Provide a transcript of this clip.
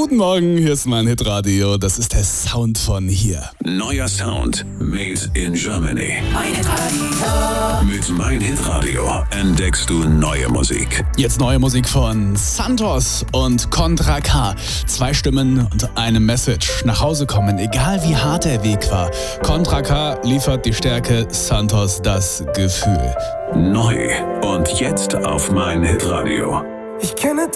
Guten Morgen, hier ist mein Hitradio. Das ist der Sound von hier. Neuer Sound made in Germany. Mein Hitradio. Mit Mein Hitradio entdeckst du neue Musik. Jetzt neue Musik von Santos und Contra K. 2 Stimmen und eine Message. Nach Hause kommen, egal wie hart der Weg war. Contra K liefert die Stärke, Santos das Gefühl. Neu und jetzt auf Mein Hitradio. Ich kenne